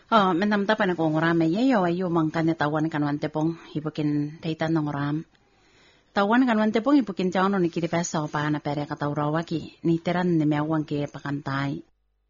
Oh, menam tapa na kong rame yayo ayo mangkan tawan kanwan tepong ibukin taitan ng ram. Tawan kanwan tepong ibukin jauno ni kiri pesa pa na pere katawrawa ki ni teran ni mewang ki pakantay.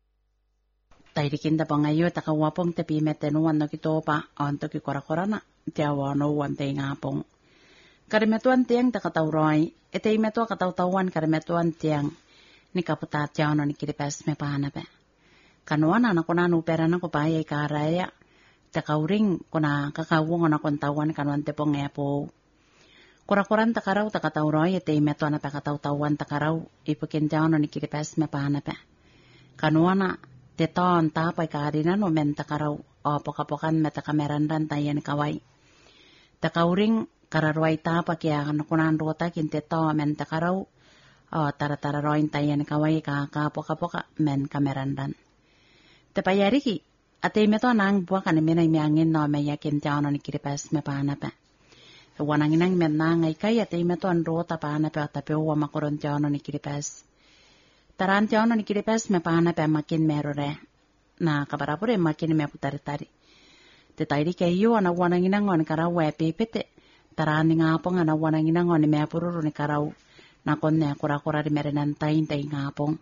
Tairikin tapang ayo takawapong tepi metenuan no kito pa onto ki kora na tiawa no wante ngapong. Karimetuan tiang takatawroy ete imetua katawtawan karimetuan tiang ni kaputat jauno ni kiri pes me pa na pe. Kanuan anak ko na nupera na ko pa ay karaya. Takauring ko na kakawong anak kong tawan kanuan tepong epo. Kurakuran takaraw takatawroy ite imeto na pakatawtawan takaraw ipukinjaw no ni kiripes me panape. Kanuan na teton tapay karina no men takaraw o pokapokan me takamerandan tayan kaway. Takauring kararway tapa kaya anak ko na rota kinteto men takaraw o taratararoin tayan kaway kakapoka men kamerandan. Tapayari ki, ate meto nang buwa ka namin ay miyangin no may yakin tiyaw no ni kiripes me paanape. Wanang inang men na ngay kay ate meto ang rota paanape at tapio wa makuron tiyaw no ni kiripes. Taran tiyaw no ni kiripes me paanape makin merore na kabarapure makin me putaritari. Tetayri kayo na wanang inang on karawe pipite. Taran nga apong na wanang inang on me pururo ni karaw na kon ne kura-kura di merenantay nga apong.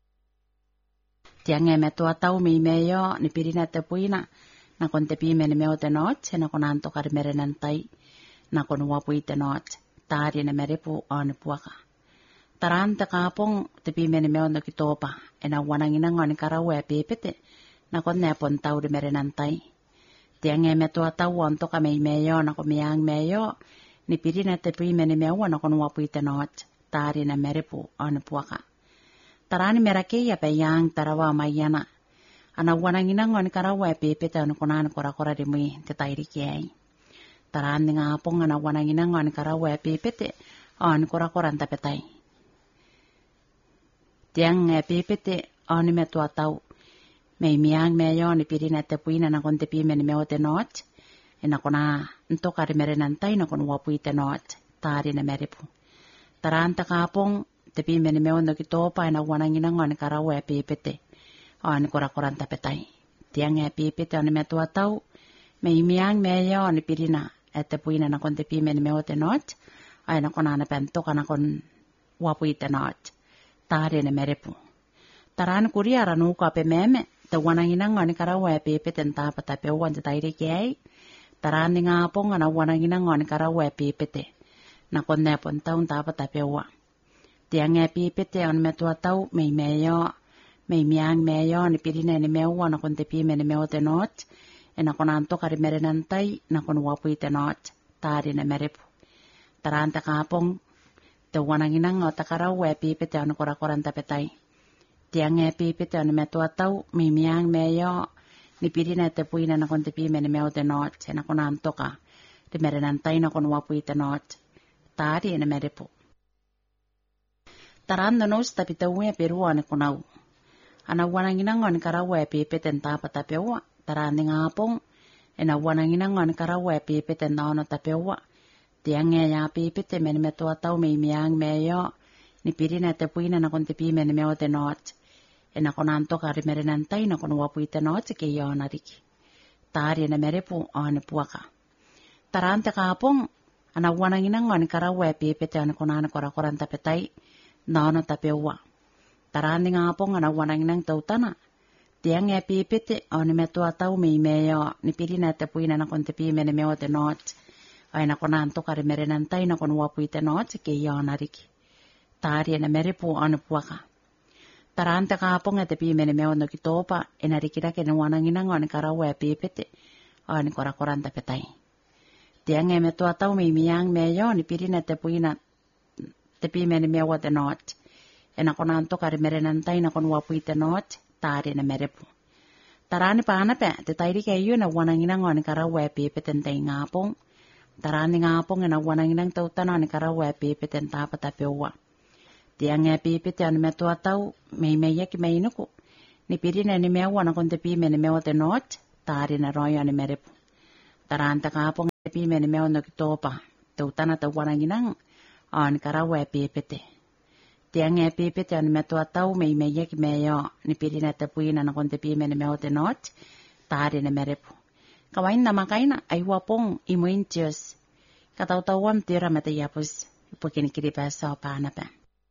Tiang meto atau mi meyo ni pirina te puina na kon te pime ni meo te not na kon anto kar merenantai na kon wapui te not tari na merepu on puaka. Taran te kapong te pime ni meo no kitopa na wanang inang on karawe pipete na kon ne pon tau de merenantai. Tiang meto atau anto ka meyo na kon miang meyo ni pirina te pime ni meo na kon wapui te not tari na merepu on puaka. Tarani merake ya peyang tarawa mayana. Ana wanang inang on karawa pepeta on konan kora de mui te tairi kiai. Tarani ngapong ana wanang inang on karawa pepete on kora tapetai. Tiang pepete on metu atau. Mei miang meyo ni pirina te puina na kon te pime ni meo te not. Ena kona ntokari merenantai na kon wapui te not. Tari na merepu. Taranta kapong tepi meni meo no kitopa na wanang inang on karawa pipete on kora-koran tapetai. Tiang pipete on metu atau mei miang meyo on pirina ete puina na kon tepi meni meo te not ay na kon ana pento kana kon wapui te not. Tari na merepu. Taran kuria ranu ka pe meme te wanang inang on karawa pipete tapa tape wan te tairi kiai. Taran nga pong ana wanang inang on karawa pipete na kon nepon taun tapa tape wan. Tiang pipete on metu atau mei meyo mei miang meyo ni pirina ni meo na kon te pime ni meo te not na kon anto kari merenantai na kon wapui te not tari na merepu. Taranta kapong te wanang inang o takaraw pipete on kora-koran tapetai. Tiang pipete on metu atau mei miang meyo ni pirina te puina na kon te pime ni meo te not na kon anto ka di merenantai na kon wapui te not tari na merepu. Taranda nos tapi tawe perua ne konau. Ana wanang inang on karawa pipete tapa tapewa. Taranda ngapong ena wanang inang on karawa pipete naono tapewa. Tiang ya pipete men metu atau mei miang meyo ni pirina te puina na kon te pime ni meo te not. Ena kon anto kari merenantai na kon wapui te not ke yo nariki. Tari na merepu on puaka. Taranta kapong ana wanang inang on karawa pipete on konana kora-koran tapetai. Naono tapewa. Tarani ngapong ana wanang inang tautana. Tiang pipete on metu atau mei meyo ni pirina te puina na kon te pime ni meo te not. Ay na kon anto kari merenantai na kon wapui te not ke yo nariki. Tari na merepu on puaka. Taranta kapong te pime ni meo no kitopa enarikira ke na wanang inang on karawa pipete on kora-koran tapetai. Tiang metu atau mei miang meyo ni pirina te puina te pime ni meo te not. Ena kon anto kari merenantai na kon wapui te not, tari na merepu. Tarani paanape, te tairi kayo na wanang inang on karawa pipete tay ngapong. Tarani ngapong ena wanang inang tautana on karawa pipete tapa tapewa. Tiang pipete on metu atau mei ki mei nuku. Ni pirina ni meo na kon te pime ni meo te not, tari na royo ni merepu. Taranta kapong te pime ni meo no kitopa. Tautana ta wanang inang on karawa pipete. Tiang pipete on metu atau mei ki meyo ni pirina te puina na kon te pime ni meo te not Tari ne merepu. Kawain na makaina ay wapong imuin Diyos. Kataw-tawam tira matayapos. Ipukinikiri pesa o paanapan.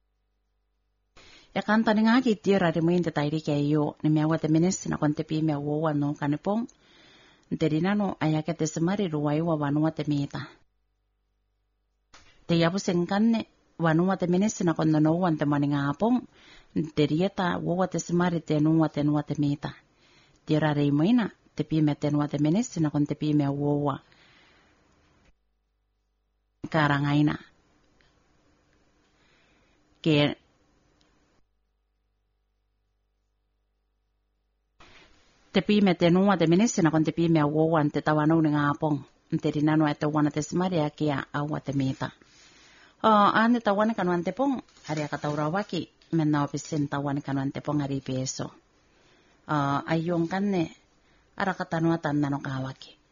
Kanta ni nga tira rimuin te tairi kayo ni miawa te minis na kontepi miawa no kanipong. Nterina no ayake te semari ruwai wa wanua te mita. Te yapos engkanne wanua te minis na kondono wan te maninga apong. Nterieta wawa te semari te nuwa te mita. Tira rimuina te pime te nuwa te minis na kontepi miawa. Karangaina. Ke te pime te nua te minisi na kon te pime a wowan te tawanau ni ngapong. Te rinano e te wana te simari a kia awa te mita. Ane tawane kanuan te pong, ari a kataura waki, mena opisin tawane kanuan te pong ari peso. Ayong kanne, ara katanua tan nano kawaki.